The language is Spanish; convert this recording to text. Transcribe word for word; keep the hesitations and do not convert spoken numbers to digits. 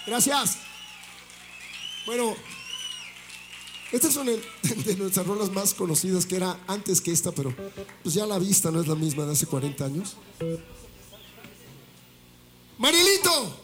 Gracias. Bueno, estas son el, de nuestras rolas más conocidas, que era antes que esta, pero pues ya la vista no es la misma de hace cuarenta años. Marielito.